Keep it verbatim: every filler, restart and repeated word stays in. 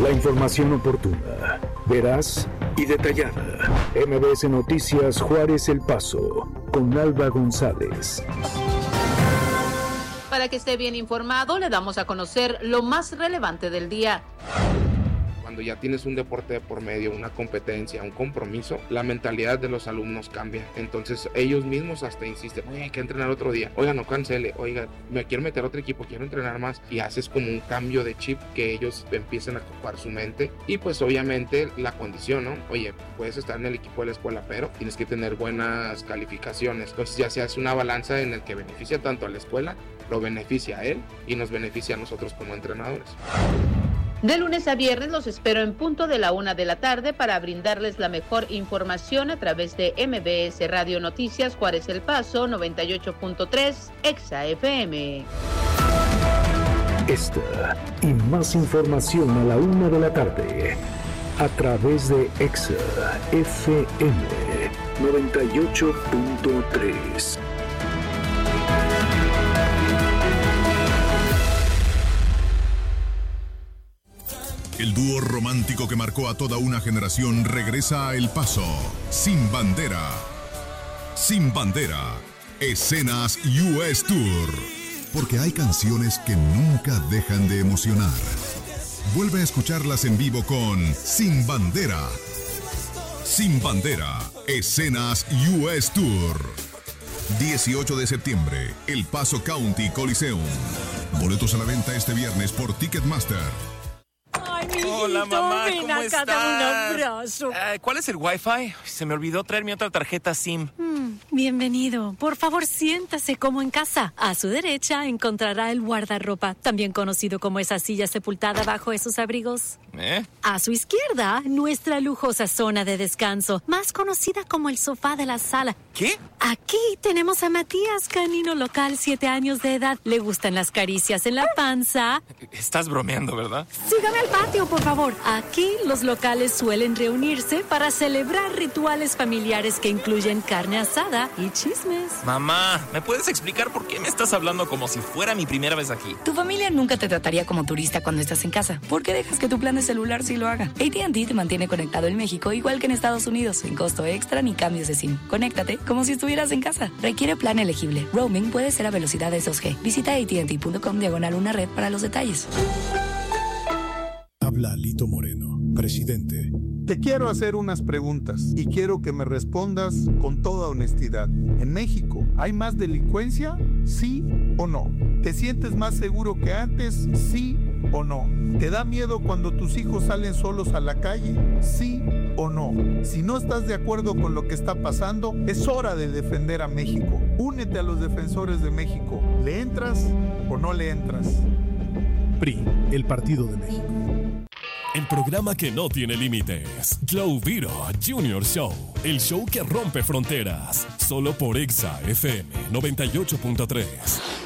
La información oportuna, veraz y detallada. M B S Noticias Juárez El Paso, con Alba González. Para que esté bien informado, le damos a conocer lo más relevante del día. Cuando ya tienes un deporte de por medio, una competencia, un compromiso, la mentalidad de los alumnos cambia. Entonces ellos mismos hasta insisten, oye, hay que entrenar otro día, oiga, no cancele, oiga, me quiero meter a otro equipo, quiero entrenar más. Y haces como un cambio de chip que ellos empiezan a ocupar su mente. Y pues obviamente la condición, ¿no? Oye, puedes estar en el equipo de la escuela, pero tienes que tener buenas calificaciones. Entonces ya se hace una balanza en el que beneficia tanto a la escuela, lo beneficia a él y nos beneficia a nosotros como entrenadores. De lunes a viernes los espero en punto de la una de la tarde para brindarles la mejor información a través de M B S Radio Noticias Juárez El Paso noventa y ocho punto tres Exa F M. Esta y más información a la una de la tarde a través de Exa F M noventa y ocho punto tres. El dúo romántico que marcó a toda una generación regresa a El Paso, Sin Bandera. Sin Bandera, escenas U S Tour. Porque hay canciones que nunca dejan de emocionar. Vuelve a escucharlas en vivo con Sin Bandera. Sin Bandera, escenas U S Tour. dieciocho de septiembre, El Paso County Coliseum. Boletos a la venta este viernes por Ticketmaster. Ay, mi Hola, hijito, mamá, ven ¿cómo acá, estás? dame un abrazo. Eh, ¿Cuál es el Wi-Fi? Se me olvidó traer mi otra tarjeta SIM. Mm, bienvenido. Por favor, siéntase como en casa. A su derecha encontrará el guardarropa, también conocido como esa silla sepultada bajo esos abrigos. ¿Eh? A su izquierda, nuestra lujosa zona de descanso, más conocida como el sofá de la sala. ¿Qué? Aquí tenemos a Matías, canino local, siete años de edad. Le gustan las caricias en la panza. Estás bromeando, ¿verdad? Sígame al patio, por favor. Aquí los locales suelen reunirse para celebrar rituales familiares que incluyen carne asada y chismes. Mamá, ¿me puedes explicar por qué me estás hablando como si fuera mi primera vez aquí? Tu familia nunca te trataría como turista cuando estás en casa. ¿Por qué dejas que tu plan de celular sí lo haga? A T and T te mantiene conectado en México igual que en Estados Unidos, sin costo extra ni cambios de SIM. Conéctate como si estuvieras en casa. Requiere plan elegible. Roaming puede ser a velocidades dos G. Visita A T and T punto com diagonal una red para los detalles. Habla Lito Moreno, presidente. Te quiero hacer unas preguntas y quiero que me respondas con toda honestidad. ¿En México hay más delincuencia? ¿Sí o no? ¿Te sientes más seguro que antes? ¿Sí o no? ¿Te da miedo cuando tus hijos salen solos a la calle? ¿Sí o no? Si no estás de acuerdo con lo que está pasando, es hora de defender a México. Únete a los defensores de México. ¿Le entras o no le entras? P R I, el Partido de México. El programa que no tiene límites. Joe Viro Junior Show. El show que rompe fronteras. Solo por Exa F M noventa y ocho punto tres.